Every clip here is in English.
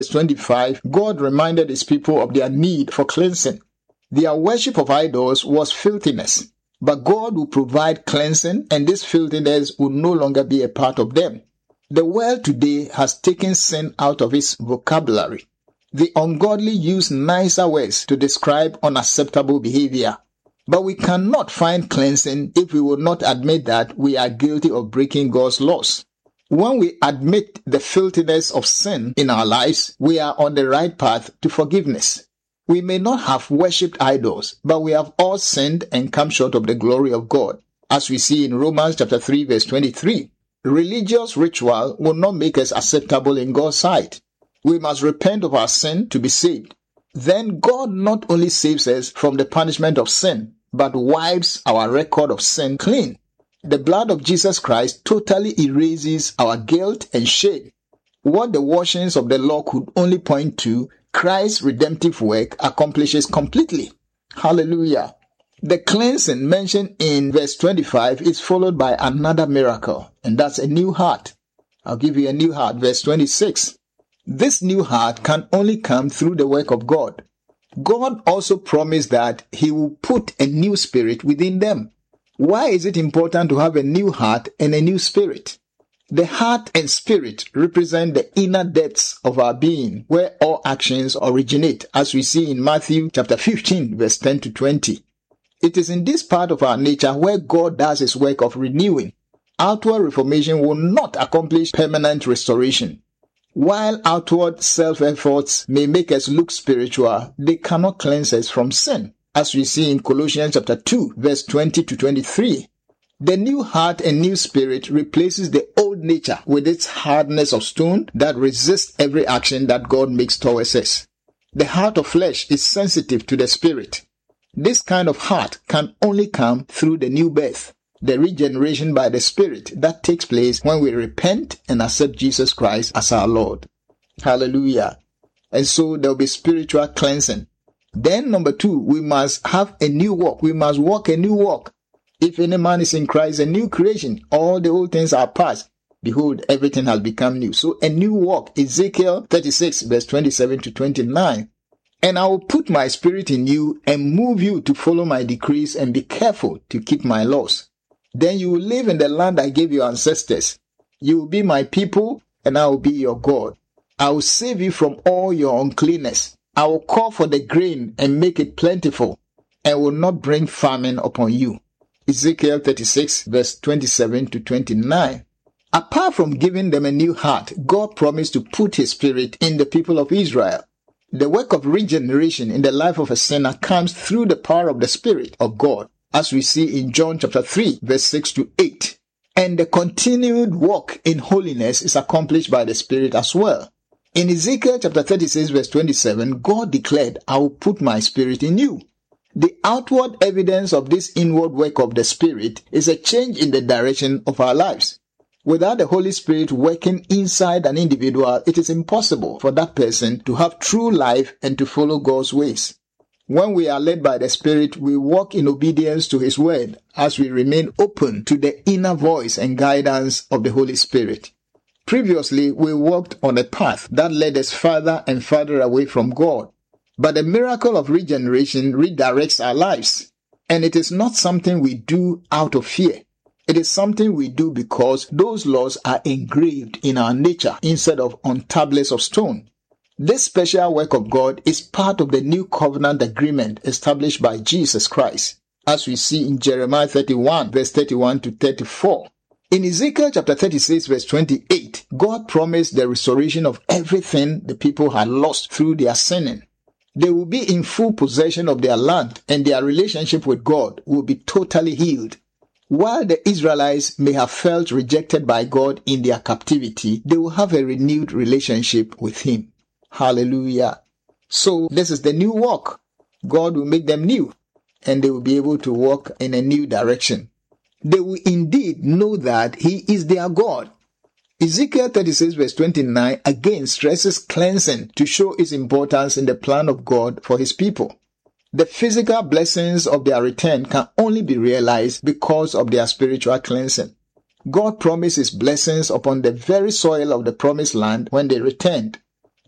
verse 25, God reminded his people of their need for cleansing. Their worship of idols was filthiness, but God will provide cleansing, and this filthiness will no longer be a part of them. The world today has taken sin out of its vocabulary. The ungodly use nicer words to describe unacceptable behavior. But we cannot find cleansing if we will not admit that we are guilty of breaking God's laws. When we admit the filthiness of sin in our lives, we are on the right path to forgiveness. We may not have worshipped idols, but we have all sinned and come short of the glory of God, as we see in Romans chapter 3 verse 23. Religious ritual will not make us acceptable in God's sight. We must repent of our sin to be saved. Then God not only saves us from the punishment of sin, but wipes our record of sin clean. The blood of Jesus Christ totally erases our guilt and shame. What the washings of the law could only point to, Christ's redemptive work accomplishes completely. Hallelujah. The cleansing mentioned in verse 25 is followed by another miracle, and that's a new heart. I'll give you a new heart. Verse 26. This new heart can only come through the work of God. God also promised that he will put a new spirit within them. Why is it important to have a new heart and a new spirit? The heart and spirit represent the inner depths of our being, where all actions originate, as we see in Matthew chapter 15, verse 10 to 20. It is in this part of our nature where God does his work of renewing. Outward reformation will not accomplish permanent restoration. While outward self-efforts may make us look spiritual, they cannot cleanse us from sin, as we see in Colossians chapter 2, verse 20 to 23. The new heart and new spirit replaces the old nature with its hardness of stone that resists every action that God makes towards us. The heart of flesh is sensitive to the spirit. This kind of heart can only come through the new birth, the regeneration by the Spirit that takes place when we repent and accept Jesus Christ as our Lord. Hallelujah. And so there will be spiritual cleansing. Then number 2, we must have a new walk. We must walk a new walk. If any man is in Christ, a new creation, all the old things are past. Behold, everything has become new. So a new walk, Ezekiel 36 verse 27 to 29. And I will put my spirit in you and move you to follow my decrees and be careful to keep my laws. Then you will live in the land I gave your ancestors. You will be my people, and I will be your God. I will save you from all your uncleanness. I will call for the grain and make it plentiful, and will not bring famine upon you. Ezekiel 36, verse 27 to 29. Apart from giving them a new heart, God promised to put his spirit in the people of Israel. The work of regeneration in the life of a sinner comes through the power of the Spirit of God, as we see in John chapter 3, verse 6 to 8. And the continued walk in holiness is accomplished by the Spirit as well. In Ezekiel chapter 36, verse 27, God declared, I will put my spirit in you. The outward evidence of this inward work of the Spirit is a change in the direction of our lives. Without the Holy Spirit working inside an individual, it is impossible for that person to have true life and to follow God's ways. When we are led by the Spirit, we walk in obedience to His word as we remain open to the inner voice and guidance of the Holy Spirit. Previously, we walked on a path that led us farther and farther away from God. But the miracle of regeneration redirects our lives. And it is not something we do out of fear. It is something we do because those laws are engraved in our nature instead of on tablets of stone. This special work of God is part of the new covenant agreement established by Jesus Christ, as we see in Jeremiah 31, verse 31 to 34. In Ezekiel chapter 36, verse 28, God promised the restoration of everything the people had lost through their sinning. They will be in full possession of their land, and their relationship with God will be totally healed. While the Israelites may have felt rejected by God in their captivity, they will have a renewed relationship with Him. Hallelujah. So this is the new walk. God will make them new, and they will be able to walk in a new direction. They will indeed know that He is their God. Ezekiel 36 verse 29 again stresses cleansing to show its importance in the plan of God for His people. The physical blessings of their return can only be realized because of their spiritual cleansing. God promised His blessings upon the very soil of the promised land when they returned.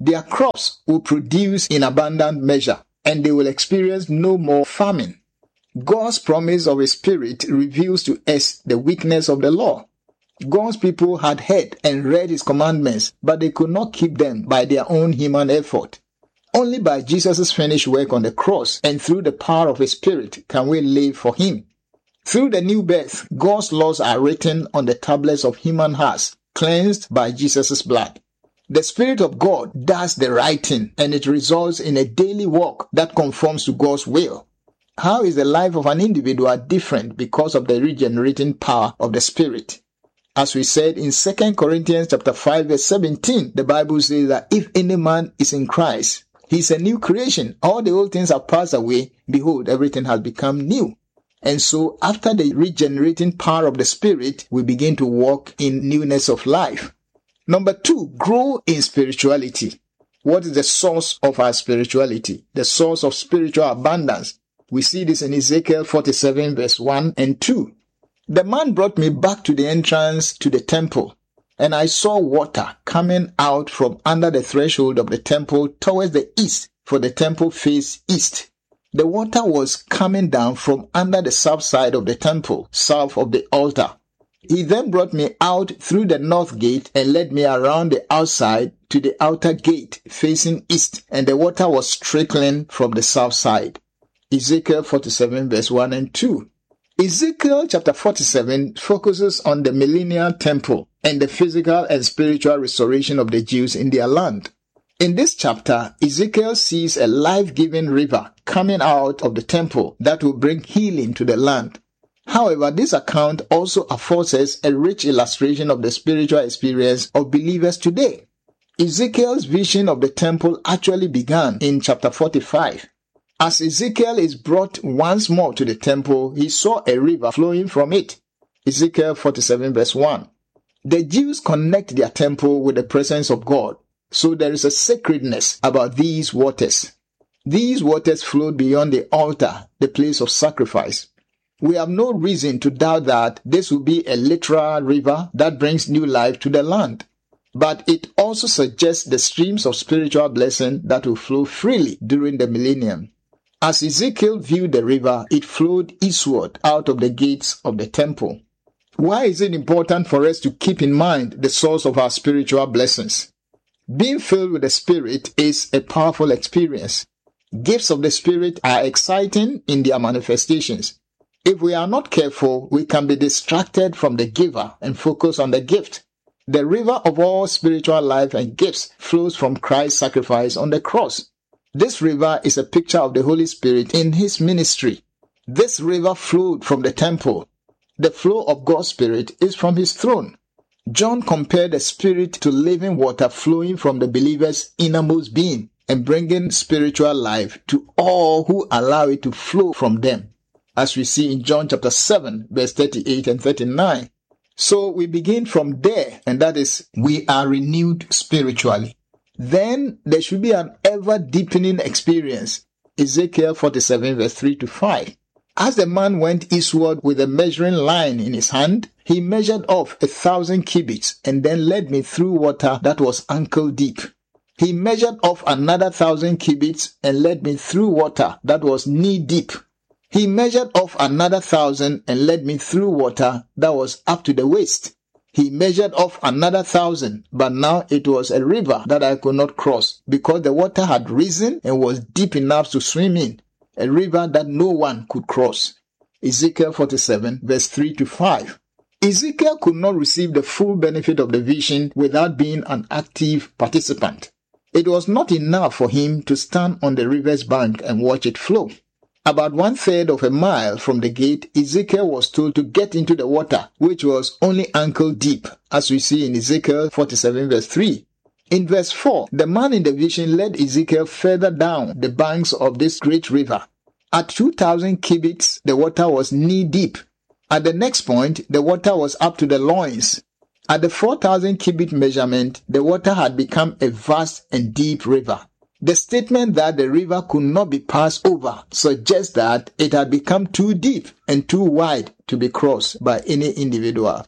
Their crops will produce in abundant measure, and they will experience no more famine. God's promise of His Spirit reveals to us the weakness of the law. God's people had heard and read His commandments, but they could not keep them by their own human effort. Only by Jesus' finished work on the cross and through the power of His Spirit can we live for Him. Through the new birth, God's laws are written on the tablets of human hearts, cleansed by Jesus' blood. The Spirit of God does the writing, and it results in a daily walk that conforms to God's will. How is the life of an individual different because of the regenerating power of the Spirit? As we said in 2 Corinthians chapter 5 verse 17, the Bible says that if any man is in Christ, he is a new creation. All the old things have passed away. Behold, everything has become new. And so after the regenerating power of the Spirit, we begin to walk in newness of life. Number 2, grow in spirituality. What is the source of our spirituality? The source of spiritual abundance. We see this in Ezekiel 47 verse 1 and 2. The man brought me back to the entrance to the temple, and I saw water coming out from under the threshold of the temple towards the east, for the temple faced east. The water was coming down from under the south side of the temple, south of the altar. He then brought me out through the north gate and led me around the outside to the outer gate facing east, and the water was trickling from the south side. Ezekiel 47 verse 1 and 2. Ezekiel chapter 47 focuses on the millennial temple and the physical and spiritual restoration of the Jews in their land. In this chapter, Ezekiel sees a life-giving river coming out of the temple that will bring healing to the land. However, this account also affords us a rich illustration of the spiritual experience of believers today. Ezekiel's vision of the temple actually began in chapter 45. As Ezekiel is brought once more to the temple, he saw a river flowing from it. Ezekiel 47 verse 1. The Jews connect their temple with the presence of God, so there is a sacredness about these waters. These waters flowed beyond the altar, the place of sacrifice. We have no reason to doubt that this will be a literal river that brings new life to the land. But it also suggests the streams of spiritual blessing that will flow freely during the millennium. As Ezekiel viewed the river, it flowed eastward out of the gates of the temple. Why is it important for us to keep in mind the source of our spiritual blessings? Being filled with the Spirit is a powerful experience. Gifts of the Spirit are exciting in their manifestations. If we are not careful, we can be distracted from the giver and focus on the gift. The river of all spiritual life and gifts flows from Christ's sacrifice on the cross. This river is a picture of the Holy Spirit in His ministry. This river flowed from the temple. The flow of God's Spirit is from His throne. John compared the Spirit to living water flowing from the believer's innermost being and bringing spiritual life to all who allow it to flow from them, as we see in John chapter 7, verse 38 and 39. So we begin from there, and that is, we are renewed spiritually. Then there should be an ever-deepening experience. Ezekiel 47 verse 3 to 5. As the man went eastward with a measuring line in his hand, he measured off 1,000 cubits and then led me through water that was ankle deep. He measured off another 1,000 cubits and led me through water that was knee deep. He measured off another 1,000 and led me through water that was up to the waist. He measured off another 1,000, but now it was a river that I could not cross because the water had risen and was deep enough to swim in, a river that no one could cross. Ezekiel 47 verse 3 to 5. Ezekiel could not receive the full benefit of the vision without being an active participant. It was not enough for him to stand on the river's bank and watch it flow. About 1/3 of a mile from the gate, Ezekiel was told to get into the water, which was only ankle deep, as we see in Ezekiel 47 verse 3. In verse 4, the man in the vision led Ezekiel further down the banks of this great river. At 2,000 cubits, the water was knee deep. At the next point, the water was up to the loins. At the 4,000 cubit measurement, the water had become a vast and deep river. The statement that the river could not be passed over suggests that it had become too deep and too wide to be crossed by any individual.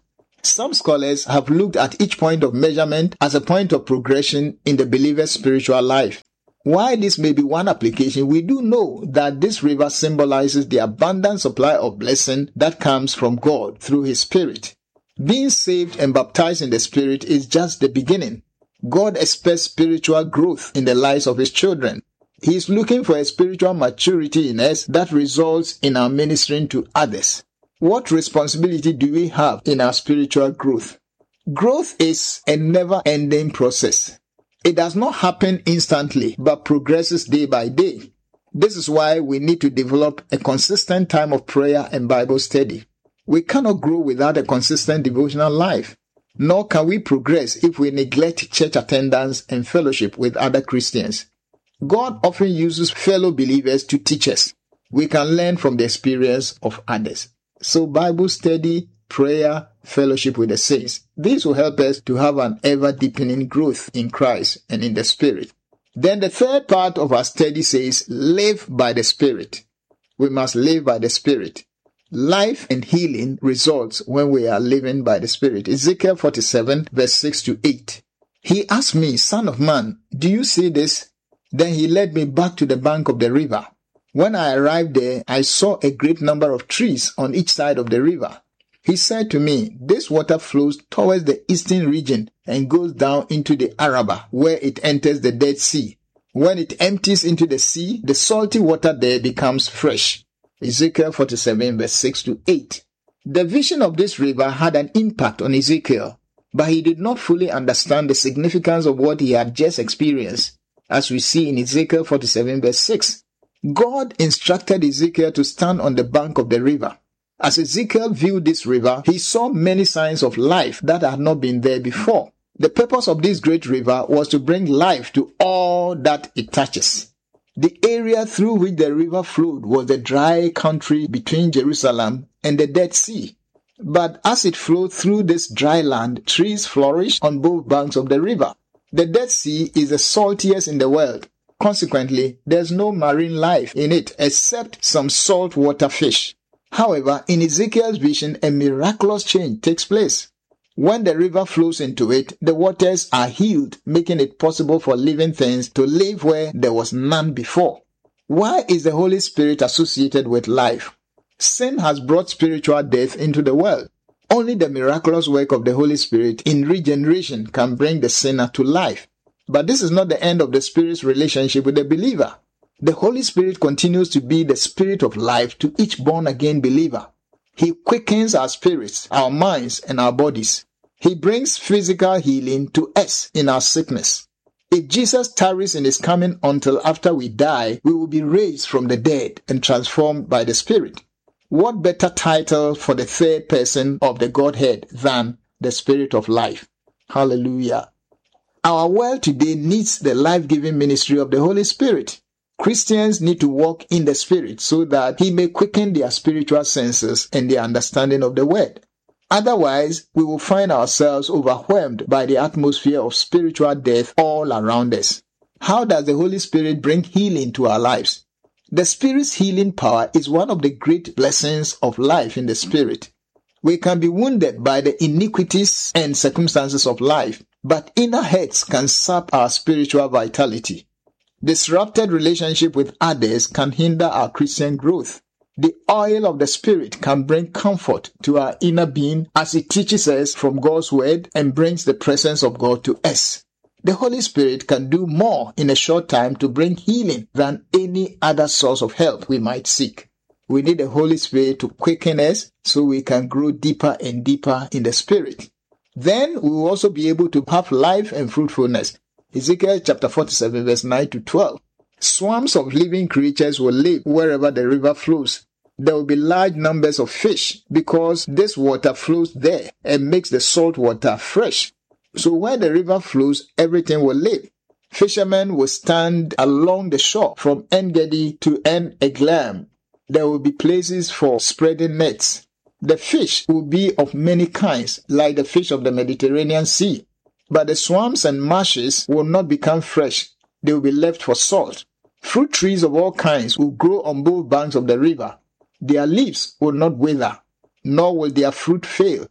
Some scholars have looked at each point of measurement as a point of progression in the believer's spiritual life. While this may be one application, we do know that this river symbolizes the abundant supply of blessing that comes from God through His Spirit. Being saved and baptized in the Spirit is just the beginning. God expects spiritual growth in the lives of His children. He is looking for a spiritual maturity in us that results in our ministering to others. What responsibility do we have in our spiritual growth? Growth is a never-ending process. It does not happen instantly, but progresses day by day. This is why we need to develop a consistent time of prayer and Bible study. We cannot grow without a consistent devotional life, nor can we progress if we neglect church attendance and fellowship with other Christians. God often uses fellow believers to teach us. We can learn from the experience of others. So Bible study, prayer, fellowship with the saints. These will help us to have an ever-deepening growth in Christ and in the Spirit. Then the third part of our study says, live by the Spirit. We must live by the Spirit. Life and healing results when we are living by the Spirit. Ezekiel 47 verse 6 to 8. He asked me, Son of man, do you see this? Then he led me back to the bank of the river. When I arrived there, I saw a great number of trees on each side of the river. He said to me, this water flows towards the eastern region and goes down into the Arabah, where it enters the Dead Sea. When it empties into the sea, the salty water there becomes fresh. Ezekiel 47 verse 6 to 8. The vision of this river had an impact on Ezekiel, but he did not fully understand the significance of what he had just experienced, as we see in Ezekiel 47 verse 6. God instructed Ezekiel to stand on the bank of the river. As Ezekiel viewed this river, he saw many signs of life that had not been there before. The purpose of this great river was to bring life to all that it touches. The area through which the river flowed was the dry country between Jerusalem and the Dead Sea. But as it flowed through this dry land, trees flourished on both banks of the river. The Dead Sea is the saltiest in the world. Consequently, there's no marine life in it except some saltwater fish. However, in Ezekiel's vision, a miraculous change takes place. When the river flows into it, the waters are healed, making it possible for living things to live where there was none before. Why is the Holy Spirit associated with life? Sin has brought spiritual death into the world. Only the miraculous work of the Holy Spirit in regeneration can bring the sinner to life. But this is not the end of the Spirit's relationship with the believer. The Holy Spirit continues to be the Spirit of life to each born-again believer. He quickens our spirits, our minds, and our bodies. He brings physical healing to us in our sickness. If Jesus tarries in His coming until after we die, we will be raised from the dead and transformed by the Spirit. What better title for the third person of the Godhead than the Spirit of life? Hallelujah. Our world today needs the life-giving ministry of the Holy Spirit. Christians need to walk in the Spirit so that He may quicken their spiritual senses and their understanding of the Word. Otherwise, we will find ourselves overwhelmed by the atmosphere of spiritual death all around us. How does the Holy Spirit bring healing to our lives? The Spirit's healing power is one of the great blessings of life in the Spirit. We can be wounded by the iniquities and circumstances of life, but inner hurts can sap our spiritual vitality. Disrupted relationship with others can hinder our Christian growth. The oil of the Spirit can bring comfort to our inner being as it teaches us from God's Word and brings the presence of God to us. The Holy Spirit can do more in a short time to bring healing than any other source of help we might seek. We need the Holy Spirit to quicken us so we can grow deeper and deeper in the Spirit. Then we will also be able to have life and fruitfulness. Ezekiel chapter 47 verse 9 to 12. Swarms of living creatures will live wherever the river flows. There will be large numbers of fish because this water flows there and makes the salt water fresh. So where the river flows, everything will live. Fishermen will stand along the shore from En-Gedi to En-Eglaim. There will be places for spreading nets. The fish will be of many kinds, like the fish of the Mediterranean Sea. But the swamps and marshes will not become fresh. They will be left for salt. Fruit trees of all kinds will grow on both banks of the river. Their leaves will not wither, nor will their fruit fail.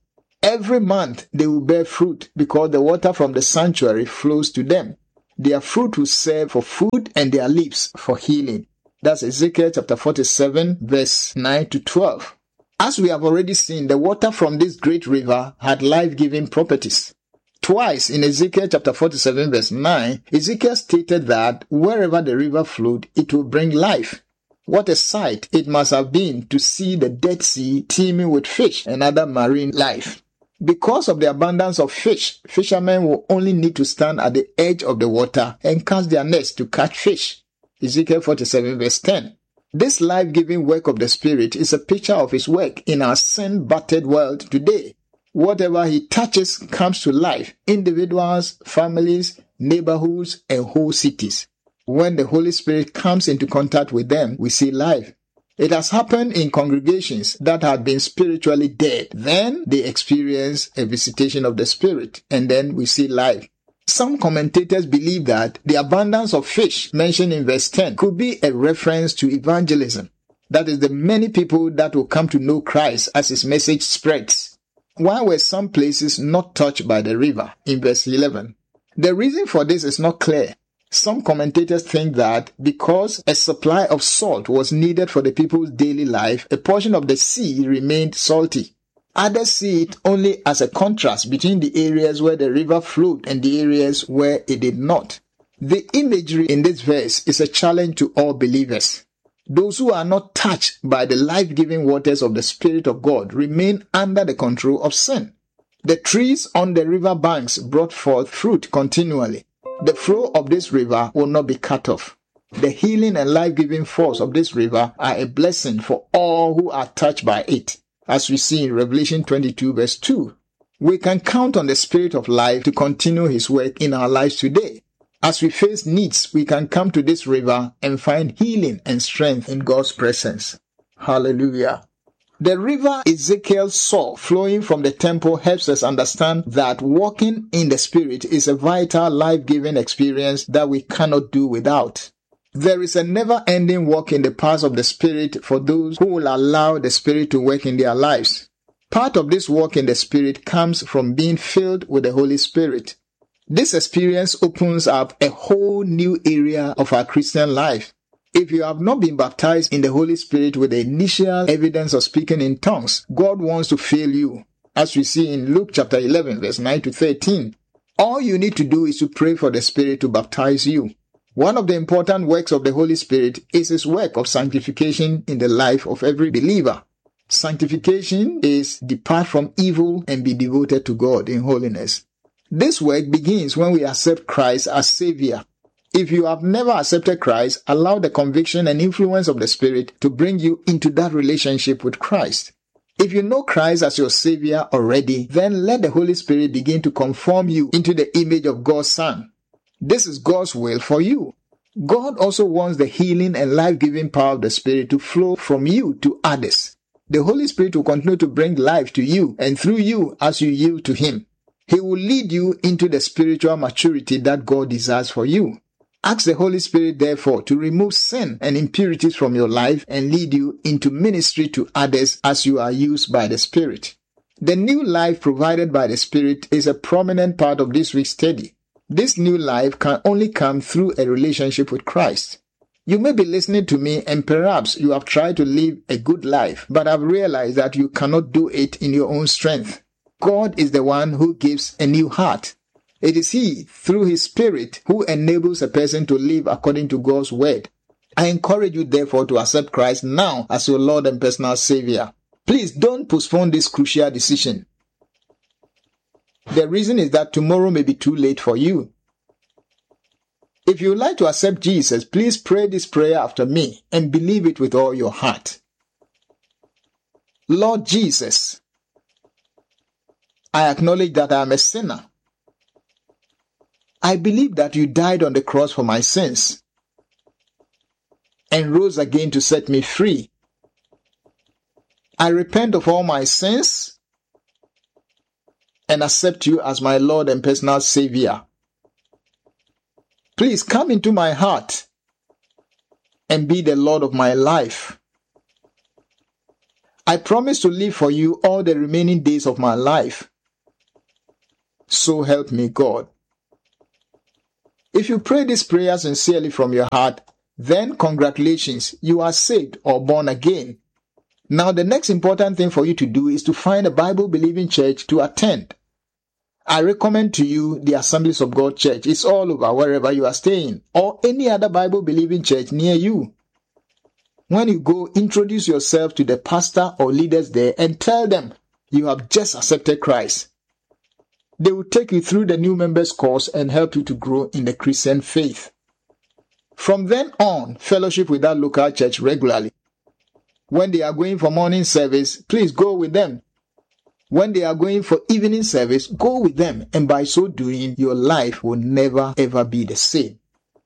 Every month they will bear fruit because the water from the sanctuary flows to them. Their fruit will serve for food and their leaves for healing. That's Ezekiel chapter 47 verse 9 to 12. As we have already seen, the water from this great river had life-giving properties. Twice in Ezekiel chapter 47 verse 9, Ezekiel stated that wherever the river flowed, it will bring life. What a sight it must have been to see the Dead Sea teeming with fish and other marine life. Because of the abundance of fish, fishermen will only need to stand at the edge of the water and cast their nets to catch fish. Ezekiel 47 verse 10. This life-giving work of the Spirit is a picture of His work in our sin-battered world today. Whatever He touches comes to life, individuals, families, neighborhoods, and whole cities. When the Holy Spirit comes into contact with them, we see life. It has happened in congregations that had been spiritually dead. Then they experience a visitation of the Spirit, and then we see life. Some commentators believe that the abundance of fish mentioned in verse 10 could be a reference to evangelism. That is, the many people that will come to know Christ as His message spreads. Why were some places not touched by the river in verse 11? The reason for this is not clear. Some commentators think that because a supply of salt was needed for the people's daily life, a portion of the sea remained salty. Others see it only as a contrast between the areas where the river flowed and the areas where it did not. The imagery in this verse is a challenge to all believers. Those who are not touched by the life-giving waters of the Spirit of God remain under the control of sin. The trees on the river banks brought forth fruit continually. The flow of this river will not be cut off. The healing and life-giving force of this river are a blessing for all who are touched by it, as we see in Revelation 22 verse 2. We can count on the Spirit of life to continue His work in our lives today. As we face needs, we can come to this river and find healing and strength in God's presence. Hallelujah. The river Ezekiel saw flowing from the temple helps us understand that walking in the Spirit is a vital, life-giving experience that we cannot do without. There is a never-ending walk in the paths of the Spirit for those who will allow the Spirit to work in their lives. Part of this walk in the Spirit comes from being filled with the Holy Spirit. This experience opens up a whole new area of our Christian life. If you have not been baptized in the Holy Spirit with the initial evidence of speaking in tongues, God wants to fill you, as we see in Luke chapter 11, verse 9 to 13. All you need to do is to pray for the Spirit to baptize you. One of the important works of the Holy Spirit is His work of sanctification in the life of every believer. Sanctification is depart from evil and be devoted to God in holiness. This work begins when we accept Christ as Savior. If you have never accepted Christ, allow the conviction and influence of the Spirit to bring you into that relationship with Christ. If you know Christ as your Savior already, then let the Holy Spirit begin to conform you into the image of God's Son. This is God's will for you. God also wants the healing and life-giving power of the Spirit to flow from you to others. The Holy Spirit will continue to bring life to you and through you as you yield to Him. He will lead you into the spiritual maturity that God desires for you. Ask the Holy Spirit, therefore, to remove sin and impurities from your life and lead you into ministry to others as you are used by the Spirit. The new life provided by the Spirit is a prominent part of this week's study. This new life can only come through a relationship with Christ. You may be listening to me and perhaps you have tried to live a good life, but have realized that you cannot do it in your own strength. God is the one who gives a new heart. It is He, through His Spirit, who enables a person to live according to God's word. I encourage you, therefore, to accept Christ now as your Lord and personal Savior. Please don't postpone this crucial decision. The reason is that tomorrow may be too late for you. If you would like to accept Jesus, please pray this prayer after me and believe it with all your heart. Lord Jesus, I acknowledge that I am a sinner. I believe that you died on the cross for my sins and rose again to set me free. I repent of all my sins and accept you as my Lord and personal Savior. Please come into my heart and be the Lord of my life. I promise to live for you all the remaining days of my life. So help me God. If you pray this prayer sincerely from your heart, then congratulations, you are saved or born again. Now the next important thing for you to do is to find a Bible-believing church to attend. I recommend to you the Assemblies of God Church. It's all over wherever you are staying, or any other Bible-believing church near you. When you go, introduce yourself to the pastor or leaders there and tell them you have just accepted Christ. They will take you through the new members course and help you to grow in the Christian faith. From then on, fellowship with that local church regularly. When they are going for morning service, please go with them. When they are going for evening service, go with them, and by so doing, your life will never ever be the same.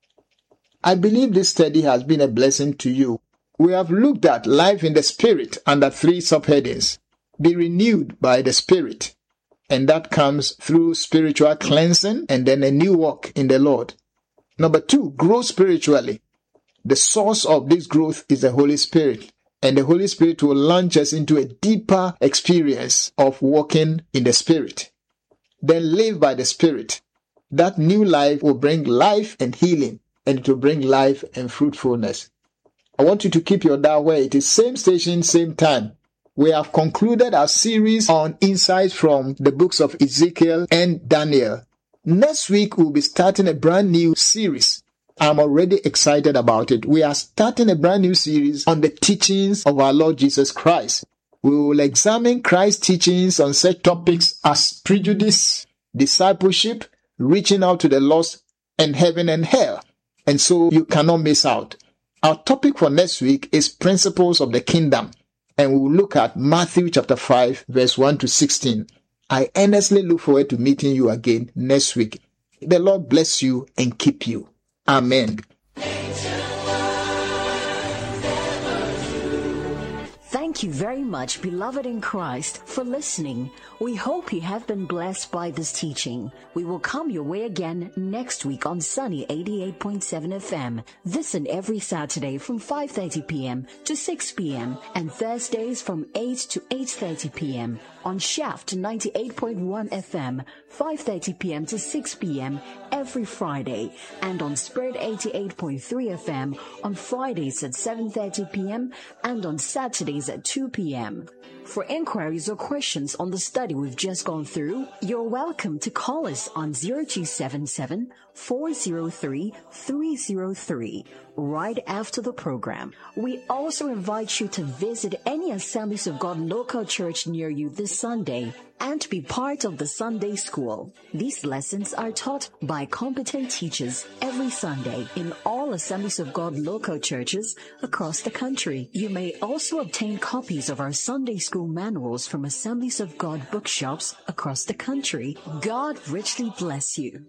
I believe this study has been a blessing to you. We have looked at life in the Spirit under 3 subheadings. Be renewed by the Spirit, and that comes through spiritual cleansing and then a new walk in the Lord. Number 2, grow spiritually. The source of this growth is the Holy Spirit. And the Holy Spirit will launch us into a deeper experience of walking in the Spirit. Then live by the Spirit. That new life will bring life and healing, and it will bring life and fruitfulness. I want you to keep your dial where it is, same station, same time. We have concluded our series on insights from the books of Ezekiel and Daniel. Next week, we'll be starting a brand new series. I'm already excited about it. We are starting a brand new series on the teachings of our Lord Jesus Christ. We will examine Christ's teachings on such topics as prejudice, discipleship, reaching out to the lost, and heaven and hell. And so you cannot miss out. Our topic for next week is principles of the kingdom. And we will look at Matthew chapter 5, verse 1 to 16. I earnestly look forward to meeting you again next week. The Lord bless you and keep you. Amen. Thank you very much, beloved in Christ, for listening. We hope you have been blessed by this teaching. We will come your way again next week on Sunny 88.7 FM. This and every Saturday from 5:30 p.m. to 6 p.m. and Thursdays from 8 to 8:30 p.m. on Shaft 98.1 FM, 5:30 p.m. to 6 p.m. every Friday, and on Spirit 88.3 FM on Fridays at 7:30 p.m. and on Saturdays at 2 p.m. For inquiries or questions on the study we've just gone through, you're welcome to call us on 0277 403 303 right after the program. We also invite you to visit any Assemblies of God local church near you this Sunday and to be part of the Sunday School. These lessons are taught by competent teachers every Sunday in all Assemblies of God local churches across the country. You may also obtain copies of our Sunday School manuals from Assemblies of God bookshops across the country. God richly bless you.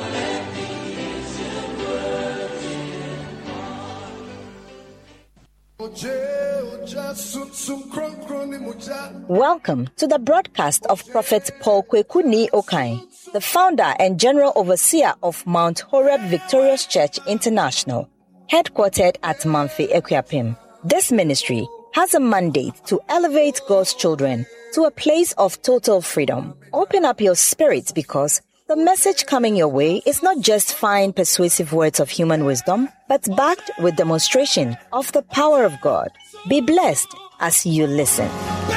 Welcome to the broadcast of Prophet Paul Kwekuni Okai, the founder and general overseer of Mount Horeb Victorious Church International, headquartered at Mamfe Ekuapem. This ministry has a mandate to elevate God's children to a place of total freedom. Open up your spirit, because the message coming your way is not just fine, persuasive words of human wisdom, but backed with demonstration of the power of God. Be blessed as you listen.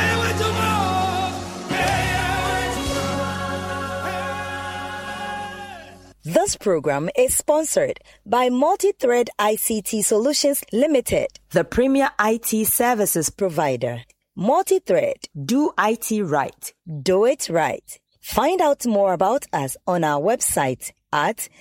This program is sponsored by Multi-Thread ICT Solutions Limited, the premier IT services provider. Multi-Thread, do IT right. Do it right. Find out more about us on our website at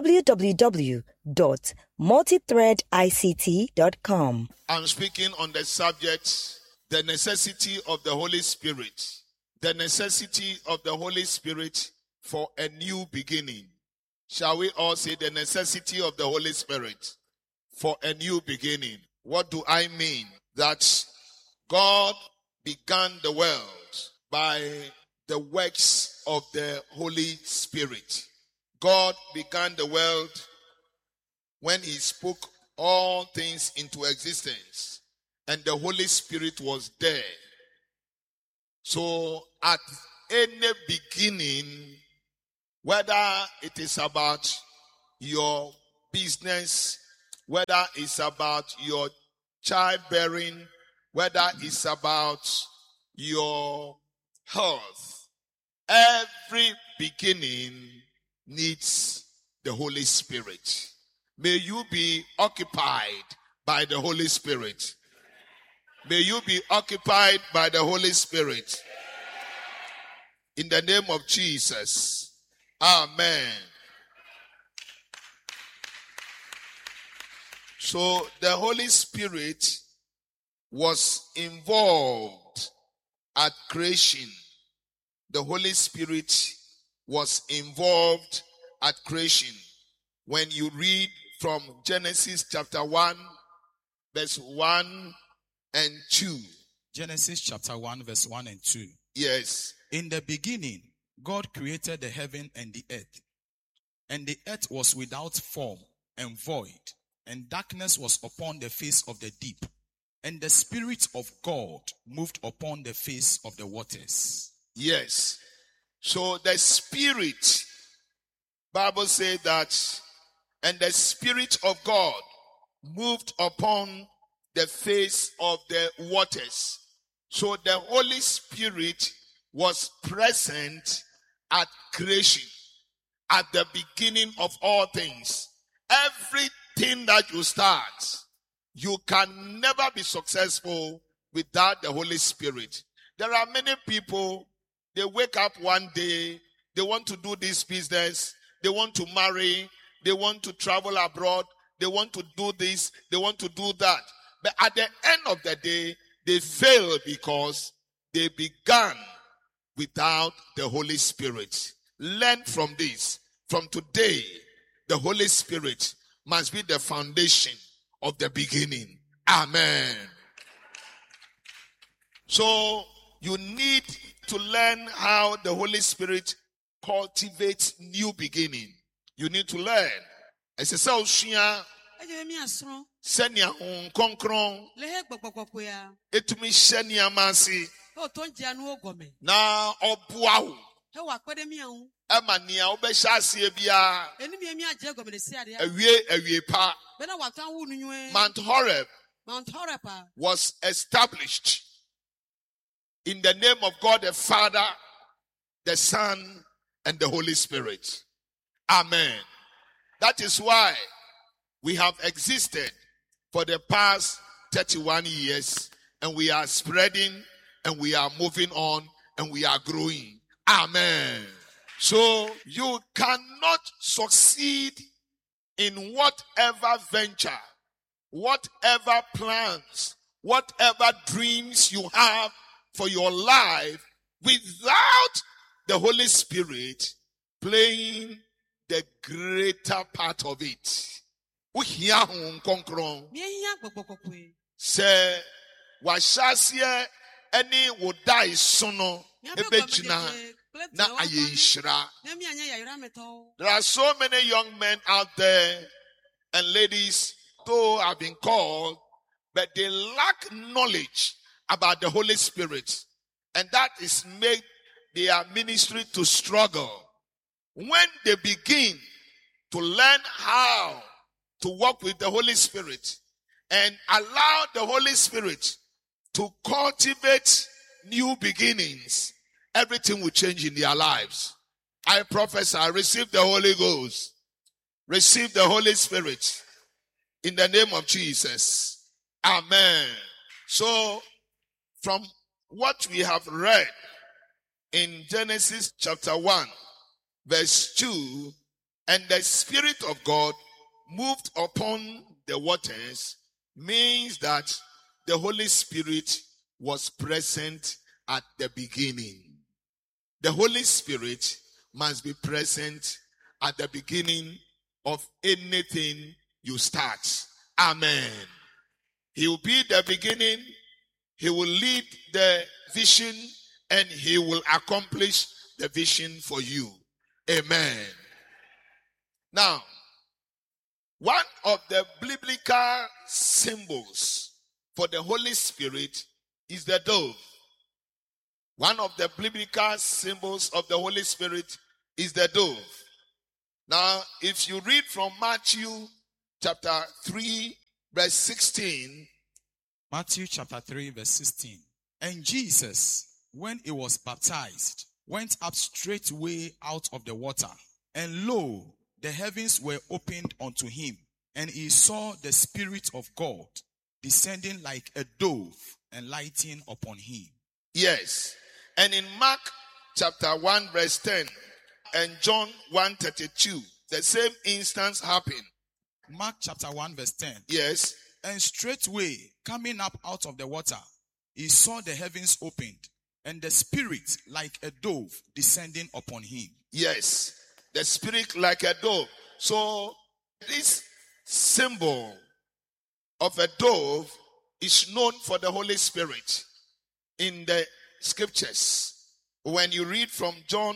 www.multithreadict.com. I'm speaking on the subject, the necessity of the Holy Spirit. The necessity of the Holy Spirit for a new beginning. Shall we all say the necessity of the Holy Spirit for a new beginning? What do I mean? That God began the world by the works of the Holy Spirit. God began the world when he spoke all things into existence, and the Holy Spirit was there. So at any beginning, Whether it is about your business, whether it's about your childbearing, whether it's about your health, every beginning needs the Holy Spirit. May you be occupied by the Holy Spirit. May you be occupied by the Holy Spirit. In the name of Jesus. Amen. So the Holy Spirit was involved at creation. The Holy Spirit was involved at creation. When you read from Genesis chapter 1, verse 1 and 2. Genesis chapter 1, verse 1 and 2. Yes. In the beginning, God created the heaven and the earth. And the earth was without form and void, and darkness was upon the face of the deep. And the Spirit of God moved upon the face of the waters. Yes. So the Spirit, Bible says that, and the Spirit of God moved upon the face of the waters. So the Holy Spirit was present at creation, at the beginning of all things. Everything that you start, you can never be successful without the Holy Spirit. There are many people, they wake up one day, they want to do this business, they want to marry, they want to travel abroad, they want to do this, they want to do that. But at the end of the day, they fail because they began without the Holy Spirit. Learn from this. From today, the Holy Spirit must be the foundation of the beginning. Amen. So you need to learn how the Holy Spirit cultivates new beginning. You need to learn. As a Saushia, Senya Konkron, Etumi Shenia Masi, na Obuau, Emania Obeshasi Ebia, Ewie Pa, Mount Horeb was established in the name of God the Father, the Son, and the Holy Spirit. Amen. That is why we have existed for the past 31 years, and we are spreading, and we are moving on, and we are growing. Amen. So you cannot succeed in whatever venture, whatever plans, whatever dreams you have for your life without the Holy Spirit playing the greater part of it. Say, washasie any would die sono ebechina na ayishra. There are so many young men out there and ladies who have been called, but they lack knowledge about the Holy Spirit, and that is made their ministry to struggle. When they begin to learn how to walk with the Holy Spirit and allow the Holy Spirit to cultivate new beginnings, everything will change in their lives. I prophesy, receive the Holy Ghost, receive the Holy Spirit in the name of Jesus. Amen. So, from what we have read in Genesis chapter 1, verse 2, and the Spirit of God moved upon the waters, means that the Holy Spirit was present at the beginning. The Holy Spirit must be present at the beginning of anything you start. Amen. He will be the beginning. He will lead the vision, and he will accomplish the vision for you. Amen. Now, one of the biblical symbols for the Holy Spirit is the dove. One of the biblical symbols of the Holy Spirit is the dove. Now, if you read from Matthew chapter 3, verse 16. Matthew chapter 3, verse 16. And Jesus, when he was baptized, went up straightway out of the water. And lo, the heavens were opened unto him. And he saw the Spirit of God descending like a dove and lighting upon him. Yes. And in Mark chapter 1, verse 10, and John 1:32, the same instance happened. Mark chapter 1, verse 10. Yes. And straightway, coming up out of the water, he saw the heavens opened, and the Spirit like a dove descending upon him. Yes. The Spirit like a dove. So, this symbol of a dove is known for the Holy Spirit in the scriptures. When you read from John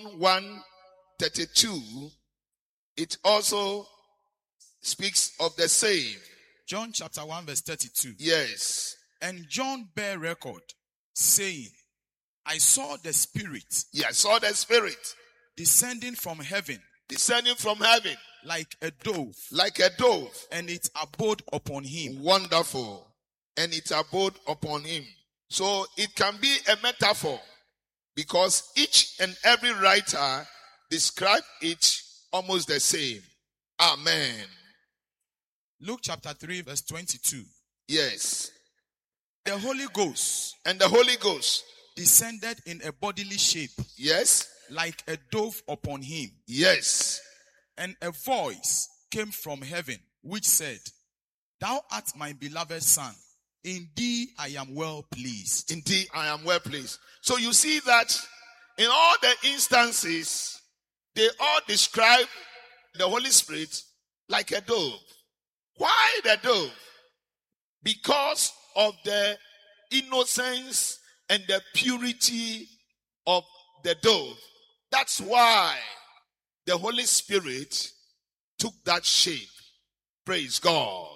1:32, it also speaks of the same. John chapter 1, verse 32. Yes. And John bare record, saying, I saw the Spirit. Yeah, I saw the Spirit descending from heaven. Descending from heaven. Like a dove. Like a dove. And it abode upon him. Wonderful. And it abode upon him. So it can be a metaphor, because each and every writer describe it almost the same. Amen. Luke chapter 3, verse 22. Yes. The Holy Ghost. And the Holy Ghost descended in a bodily shape. Yes. Like a dove upon him. Yes. And a voice came from heaven, which said, Thou art my beloved Son. In thee I am well pleased. Indeed, I am well pleased. So you see that in all the instances, they all describe the Holy Spirit like a dove. Why the dove? Because of the innocence and the purity of the dove. That's why the Holy Spirit took that shape. Praise God.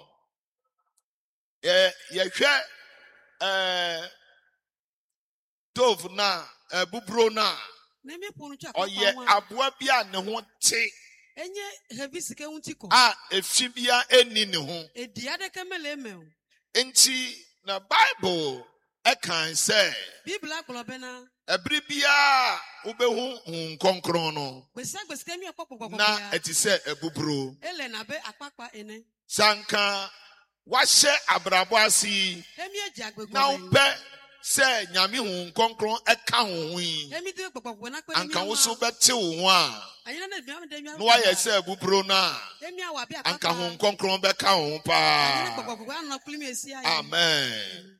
Dove na bubro na oye aboa bia ne ho te efi bia eni ne ho enti na Bible ekan say ebri bia ubehu nkonkron no na eti say ebubro sanka wahye abrabo asi na upe say nyame hu nkonkron eka ho hui anka wo so bete wo a no why say ebubro na anka hu nkonkron beka ho pa. Amen.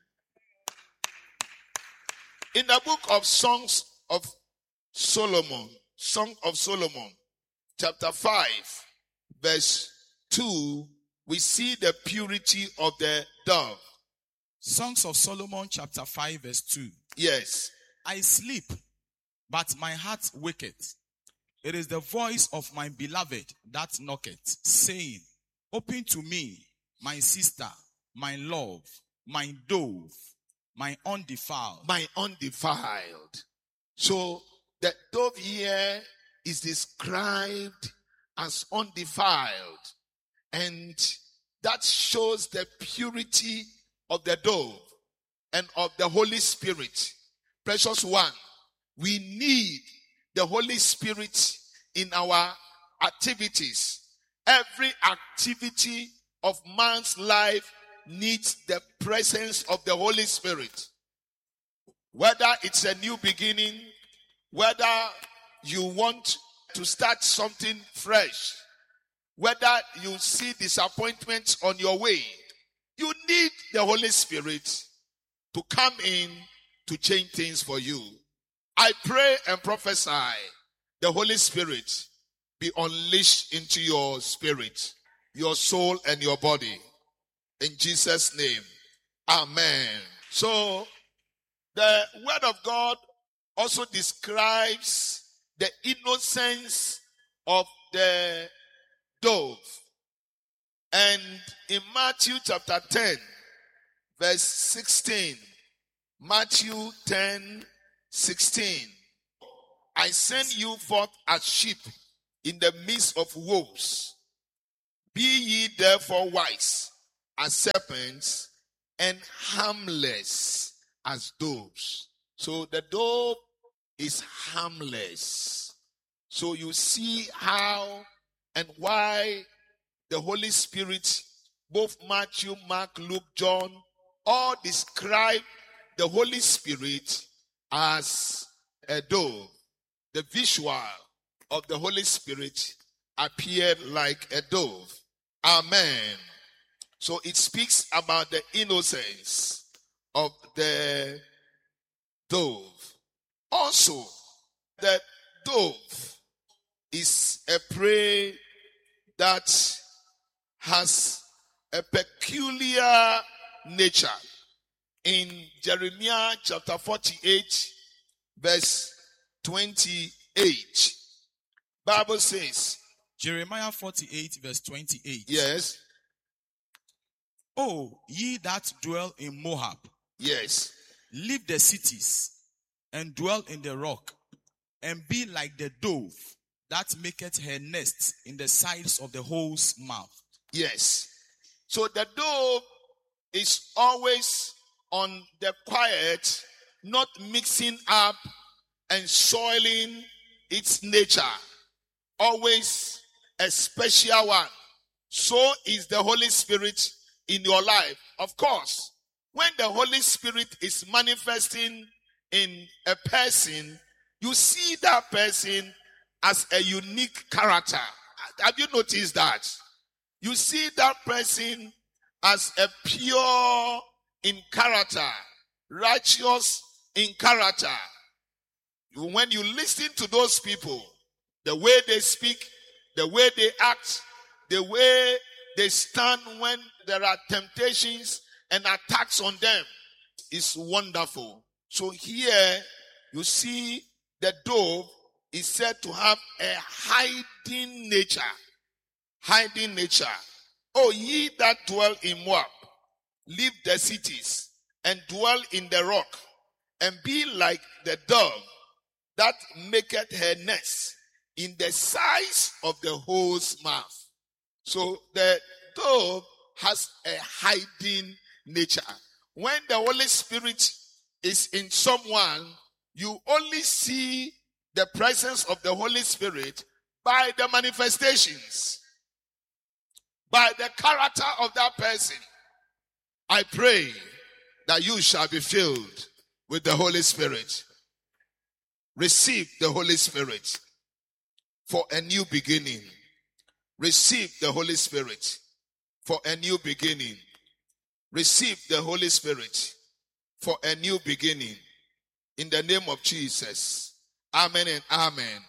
In the book of Songs of Solomon, Song of Solomon, chapter 5, verse 2, we see the purity of the dove. Songs of Solomon, chapter 5, verse 2. Yes. I sleep, but my heart waketh. It is the voice of my beloved that knocketh, saying, Open to me, my sister, my love, my dove, my undefiled. My undefiled. So the dove here is described as undefiled. And that shows the purity of the dove and of the Holy Spirit. Precious one, we need the Holy Spirit in our activities. Every activity of man's life needs the presence of the Holy Spirit. Whether it's a new beginning, whether you want to start something fresh, whether you see disappointments on your way, you need the Holy Spirit to come in to change things for you. I pray and prophesy the Holy Spirit be unleashed into your spirit, your soul, and your body. In Jesus' name. Amen. So, the word of God also describes the innocence of the dove. And in Matthew chapter 10, verse 16, Matthew 10, 16, I send you forth as sheep in the midst of wolves. Be ye therefore wise as serpents and harmless as doves. So the dove is harmless. So you see how and why the Holy Spirit, both Matthew, Mark, Luke, John, all describe the Holy Spirit as a dove. The visual of the Holy Spirit appeared like a dove. Amen. So it speaks about the innocence of the dove. Also, the dove is a prey that has a peculiar nature. In Jeremiah chapter 48, verse 28, Bible says, Jeremiah 48 verse 28. yes, Oh, ye that dwell in Moab, yes, leave the cities, and dwell in the rock, and be like the dove that maketh her nest in the sides of the hole's mouth. yes. So the dove is always on the quiet, not mixing up and soiling its nature. Always a special one. So is the Holy Spirit in your life. Of course, when the Holy Spirit is manifesting in a person, you see that person as a unique character. Have you noticed that? You see that person as a pure in character, righteous in character. When you listen to those people, the way they speak, the way they act, the way they stand when there are temptations and attacks on them is wonderful. So here you see the dove is said to have a hiding nature. Hiding nature. Oh, ye that dwell in Moab, leave the cities and dwell in the rock, and be like the dove that maketh her nest in the size of the hole's mouth. So the dove has a hiding nature. When the Holy Spirit is in someone, you only see the presence of the Holy Spirit by the manifestations, by the character of that person. I pray that you shall be filled with the Holy Spirit. Receive the Holy Spirit for a new beginning. Receive the Holy Spirit for a new beginning. Receive the Holy Spirit for a new beginning. In the name of Jesus. Amen and amen.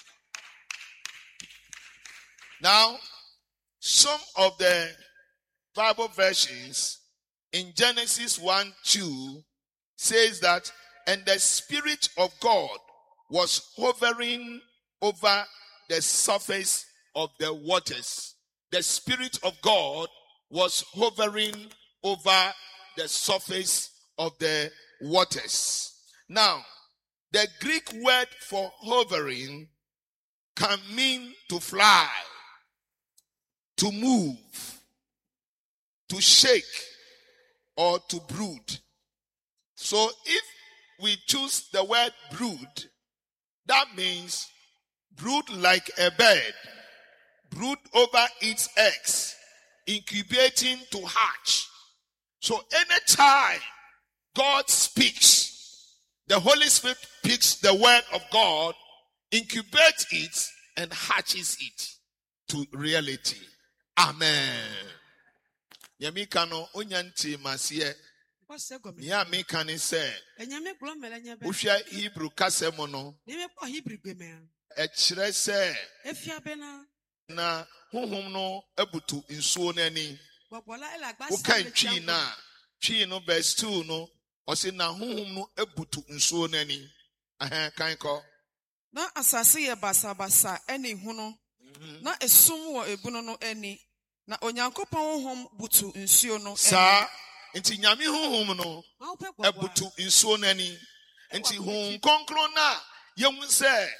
Now, some of the Bible versions in Genesis 1:2 says that, and the Spirit of God was hovering over the surface of the waters. The Spirit of God was hovering over the surface of the waters. Now, the Greek word for hovering can mean to fly, to move, to shake, or to brood. So if we choose the word brood, that means brood like a bird, brood over its eggs, incubating to hatch. So anytime God speaks, the Holy Spirit picks the word of God, incubates it, and hatches it to reality. Amen. Yamikano onyanti masie. Ya mekani se. Ushia Hebrew kasemono. Echire se. Na huhum no ebutu insuo nani. Ukai twi na. Twi no verse 2 no. Osi na huhum no ebutu nsuo nani. Kan ko. Na asase ye basa eni huno. Na esum wo ebuno no eni. Na onyankopon huhum butu nsuo no eni. Sa nti nyame huhum no ebutu nsuo nani. Nti hum konkron na yehun se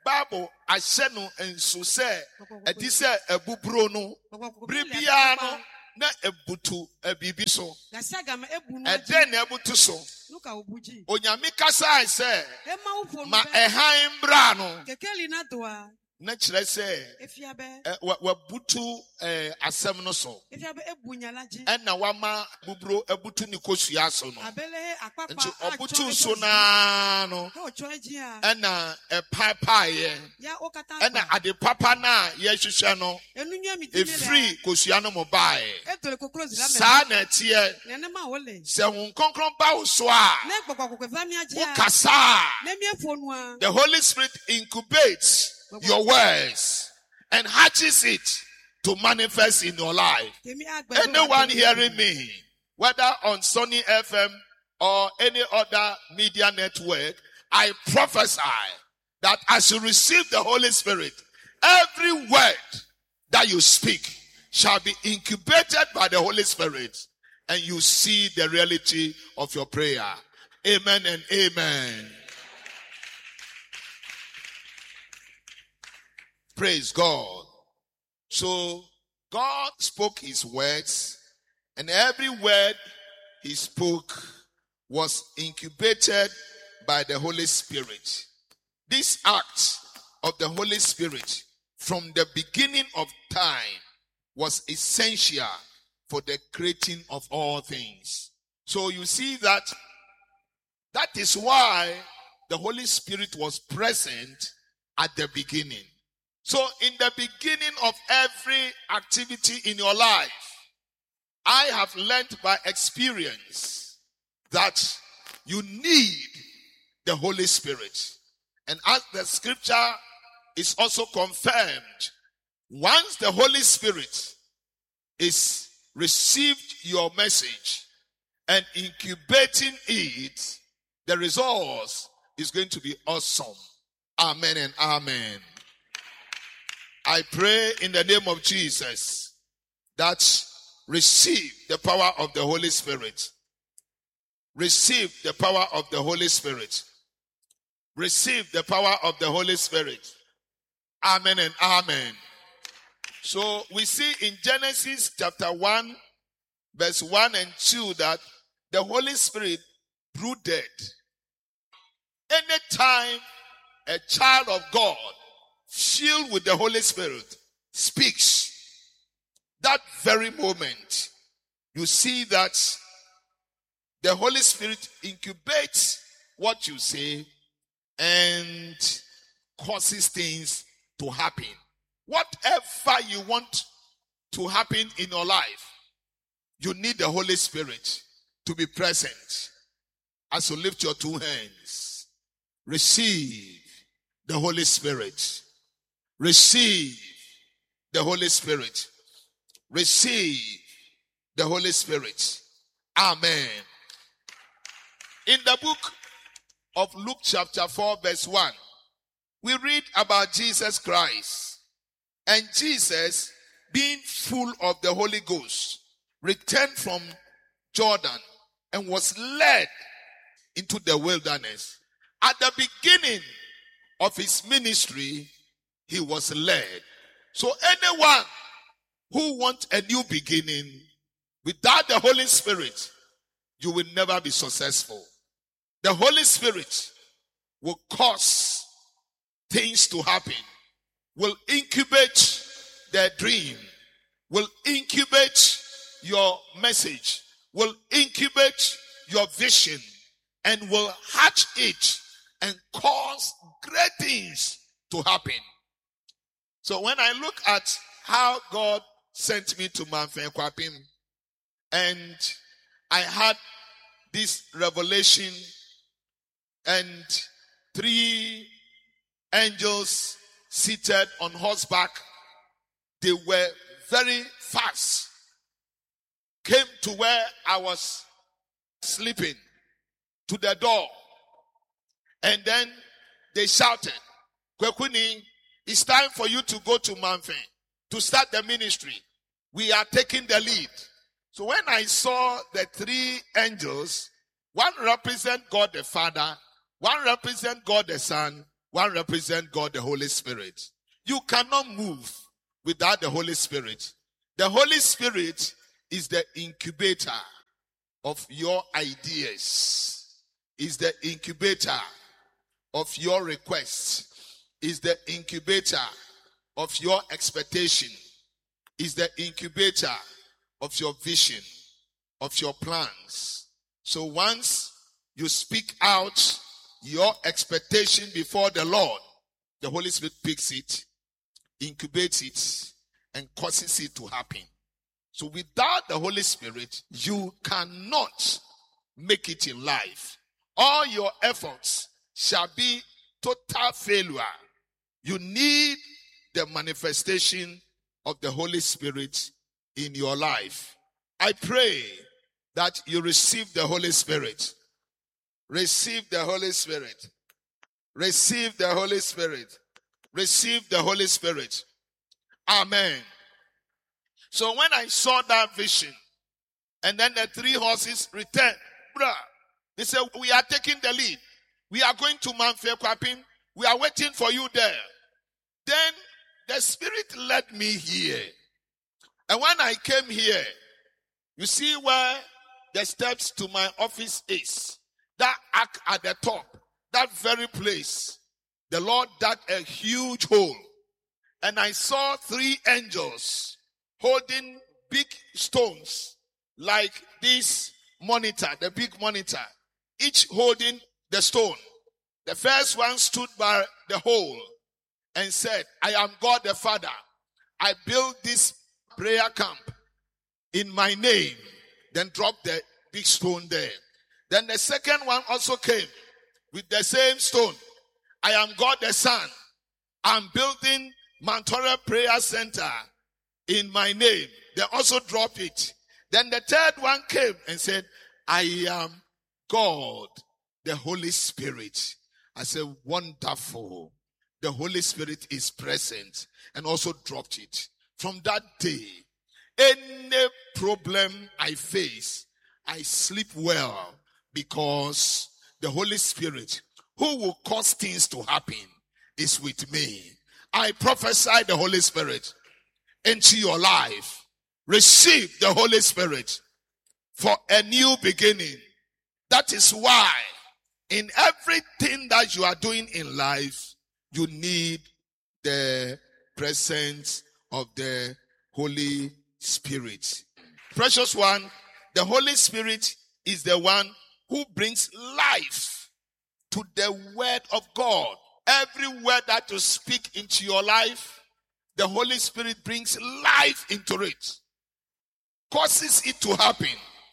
Bible ahyɛ no nso sɛ ɛdi sɛ ɛbuburo no biribiara no na ebutu ebibi so ɛdɛn na ebutu so onyame kasa sɛ ma ɛhan bra no na kyerɛ sɛ wabutu asɛm no so ɛna wama buburo ebutu ne kosua so no nti obutu so na no ɛna ɛpaapaeɛ ɛna ade papa na yɛhwehwɛ no efiri kosua no mo bae saa na ɛteɛ sɛ ho nkronkron ba wo so a wokasa the Holy Spirit incubates your words and hatches it to manifest in your life. Anyone hearing me, whether on Sunny FM or any other media network, I prophesy that as you receive the Holy Spirit, every word that you speak shall be incubated by the Holy Spirit, and you see the reality of your prayer. Amen and amen. Praise God. So God spoke his words, and every word he spoke was incubated by the Holy Spirit. This act of the Holy Spirit from the beginning of time was essential for the creating of all things. So you see that is why the Holy Spirit was present at the beginning. So in the beginning of every activity in your life, I have learned by experience that you need the Holy Spirit. And as the scripture is also confirmed, once the Holy Spirit is received your message and incubating it, the results is going to be awesome. Amen and amen. I pray in the name of Jesus that receive the power of the Holy Spirit. Receive the power of the Holy Spirit. Receive the power of the Holy Spirit. Amen and amen. So we see in Genesis chapter 1, verse 1 and 2 that the Holy Spirit brooded. Anytime a child of God filled with the Holy Spirit speaks, that very moment you see that the Holy Spirit incubates what you say and causes things to happen. Whatever you want to happen in your life, you need the Holy Spirit to be present. As you lift your two hands, receive the Holy Spirit. Receive the Holy Spirit. Receive the Holy Spirit. Amen. In the book of Luke chapter 4 verse 1, we read about Jesus Christ. And Jesus, being full of the Holy Ghost, returned from Jordan and was led into the wilderness. At the beginning of his ministry, he was led. So anyone who wants a new beginning without the Holy Spirit, you will never be successful. The Holy Spirit will cause things to happen, will incubate the dream, will incubate your message, will incubate your vision, and will hatch it and cause great things to happen. So when I look at how God sent me to Manfen Kwapim, and I had this revelation and 3 angels seated on horseback, they were very fast, came to where I was sleeping, to the door, and then they shouted, "Kwekuni, it's time for you to go to Manfen to start the ministry. We are taking the lead." So when I saw the 3 angels, one represent God the Father, one represent God the Son, One represents God, the Holy Spirit. You cannot move without the Holy Spirit. The Holy Spirit is the incubator of your ideas, is the incubator of your requests, is the incubator of your expectation, is the incubator of your vision, of your plans. So once you speak out your expectation before the Lord, the Holy Spirit picks it, incubates it, and causes it to happen. So without the Holy Spirit, you cannot make it in life. All your efforts shall be total failure. You need the manifestation of the Holy Spirit in your life. I pray that you receive the Holy Spirit. Receive the Holy Spirit. Receive the Holy Spirit. Receive the Holy Spirit. Amen. So when I saw that vision, and then the 3 horses returned, they said, we are taking the lead. We are going to Mount Fekwapim. We are waiting for you there. Then the Spirit led me here. And when I came here, you see where the steps to my office is. That ark at the top, that very place, the Lord dug a huge hole. And I saw 3 angels holding big stones like this monitor, the big monitor, each holding the stone. The first one stood by the hole and said, I am God the Father. I built this prayer camp in my name. Then dropped the big stone there. Then the second one also came with the same stone. I am God the Son. I'm building Mount Horeb Prayer Center in my name. They also dropped it. Then the third one came and said, I am God, the Holy Spirit. I said, wonderful. The Holy Spirit is present, and also dropped it. From that day, any problem I face, I sleep well, because the Holy Spirit, who will cause things to happen, is with me. I prophesy the Holy Spirit into your life. Receive the Holy Spirit for a new beginning. That is why in everything that you are doing in life, you need the presence of the Holy Spirit. Precious one, the Holy Spirit is the one who brings life to the word of God. Every word that you speak into your life, the Holy Spirit brings life into it, causes it to happen.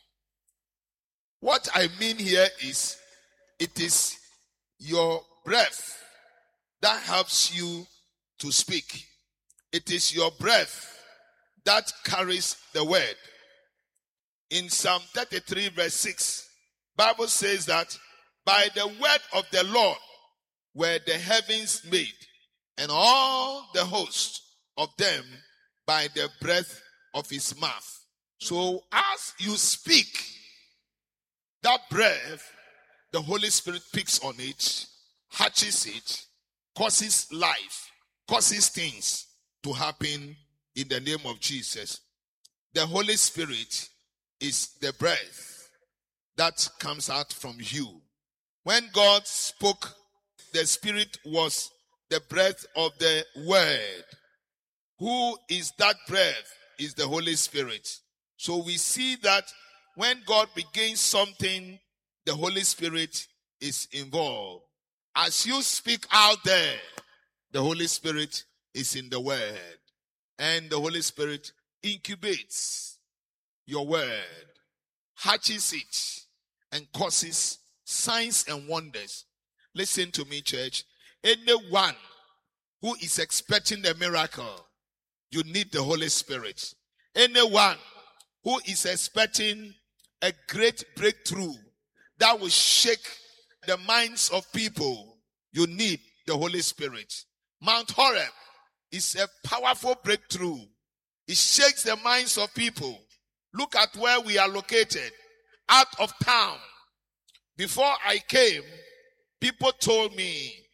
What I mean here is, it is your breath that helps you to speak. It is your breath that carries the word. In Psalm 33 verse 6, Bible says that by the word of the Lord were the heavens made, and all the host of them by the breath of his mouth. So as you speak, that breath, the Holy Spirit picks on it, hatches it, causes life, causes things to happen in the name of Jesus. The Holy Spirit is the breath that comes out from you. When God spoke, the Spirit was the breath of the Word. Who is that breath? Is the Holy Spirit. So we see that when God begins something, the Holy Spirit is involved. As you speak out there, the Holy Spirit is in the Word. And the Holy Spirit incubates your word, hatches it, and causes signs and wonders. Listen to me, church. Anyone who is expecting a miracle, you need the Holy Spirit. Anyone who is expecting a great breakthrough that will shake the minds of people, you need the Holy Spirit. Mount Horeb is a powerful breakthrough. It shakes the minds of people. Look at where we are located, out of town. Before I came, people told me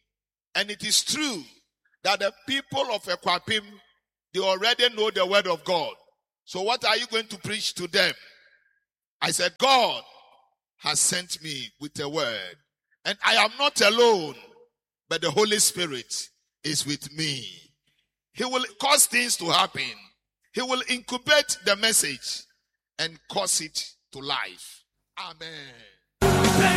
And it is true that the people of Ekwapim, they already know the word of God. So what are you going to preach to them? I said, God has sent me with a word. And I am not alone, but the Holy Spirit is with me. He will cause things to happen. He will incubate the message and cause it to life. Amen.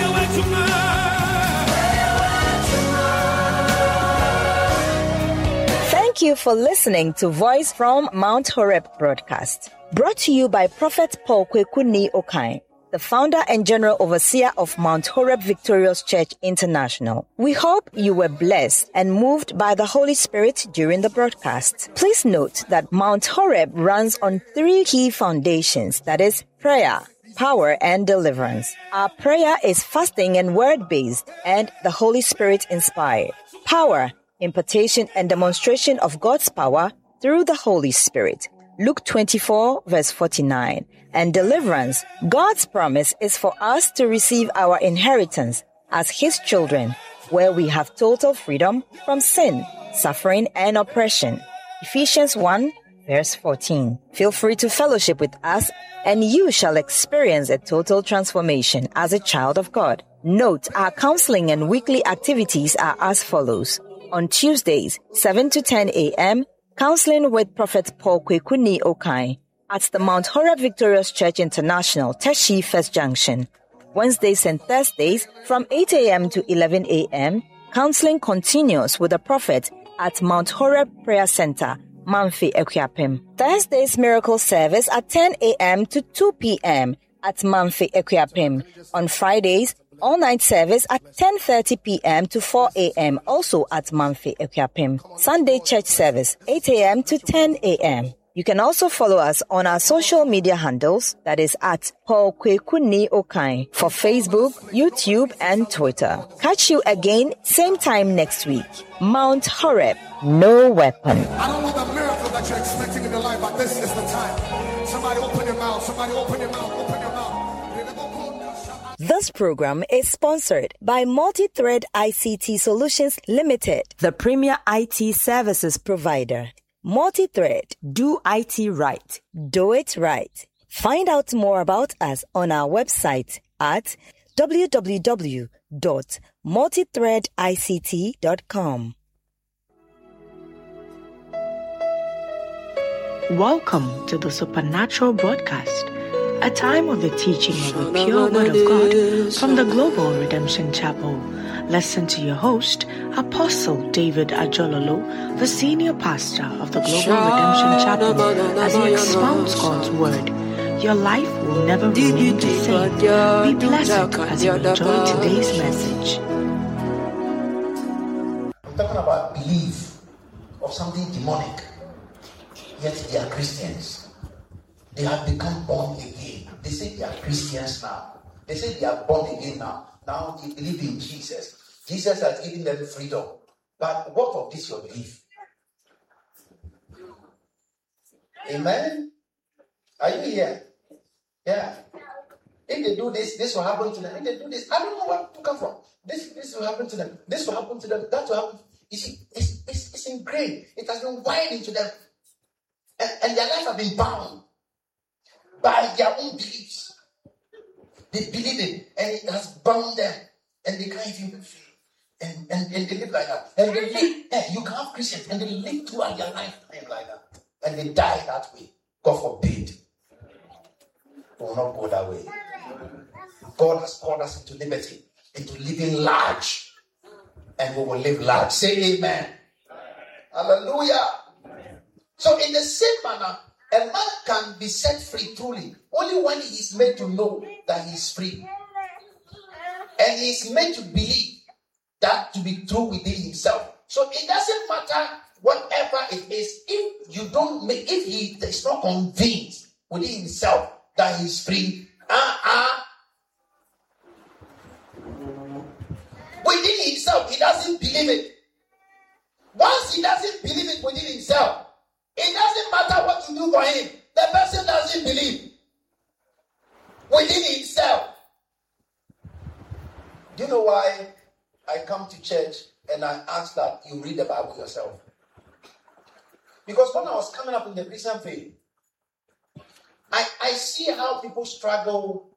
Thank you for listening to Voice from Mount Horeb broadcast. Brought to you by Prophet Paul Kwekuni Okai, the founder and general overseer of Mount Horeb Victorious Church International. We hope you were blessed and moved by the Holy Spirit during the broadcast. Please note that Mount Horeb runs on 3 key foundations, that is, prayer, power, and deliverance. Our prayer is fasting and word-based, and the Holy Spirit inspired. Power, impartation and demonstration of God's power through the Holy Spirit. Luke 24 verse 49. And deliverance. God's promise is for us to receive our inheritance as His children, where we have total freedom from sin, suffering, and oppression. Ephesians 1 verse 14. Feel free to fellowship with us, and you shall experience a total transformation as a child of God. Note, our counseling and weekly activities are as follows. On Tuesdays, 7 to 10 a.m., counseling with Prophet Paul Kwekuni Okai at the Mount Horeb Victorious Church International, Teshi First Junction. Wednesdays and Thursdays from 8 a.m. to 11 a.m., counseling continues with the Prophet at Mount Horeb Prayer Center, Manfi Ekuyapim. Thursdays miracle service at 10 a.m. to 2 p.m. at Manfi Ekuyapim. On Fridays, all-night service at 10:30 p.m. to 4 a.m. also at Manfi Ekuyapim. Sunday church service 8 a.m. to 10 a.m. You can also follow us on our social media handles, that is at Paul Kwekuni Okai for Facebook, YouTube, and Twitter. Catch you again same time next week. Mount Horeb, no weapon. I don't want the miracle that you're expecting in your life, but this is the time. Somebody open your mouth. Somebody open your mouth. Open your mouth. This program is sponsored by Multi-Thread ICT Solutions Limited, the premier IT services provider. Multi-Thread, do IT right. Do it right. Find out more about us on our website at www.multithreadict.com. Welcome to the Supernatural Broadcast, a time of the teaching of the pure Word of God from the Global Redemption Chapel. Listen to your host, Apostle David Ajololo, the senior pastor of the Global Redemption Chapel, as he expounds God's Word. Your life will never remain the same. Be blessed as you enjoy today's message. I'm talking about belief of something demonic, yet they are Christians. They have become born again. They say they are Christians now. They say they are born again now. Now they believe in Jesus. Jesus has given them freedom. But what of this your belief? Amen? Are you here? Yeah. If they do this, this will happen to them. If they do this, I don't know where to come from. This will happen to them. This will happen to them. That will happen. You see, it's ingrained. It has been wired into them. And their life has been bound by their own beliefs. They believe it, and it has bound them, and they can't even feel. And they live like that. And they live, you can have Christians, and they live throughout their lifetime like that. And they die that way. God forbid. We will not go that way. God has called us into liberty, into living large. And we will live large. Say amen. Hallelujah. So in the same manner, a man can be set free truly only when he is made to know that he is free. And he is made to believe that to be true within himself. So it doesn't matter whatever it is, if he is not convinced within himself that he is free. Within himself, he doesn't believe it. Once he doesn't believe it within himself, it doesn't matter what you do for him. The person doesn't believe within himself. Do you know why I come to church and I ask that you read the Bible yourself. Because when I was coming up in the Christian faith, I see how people struggle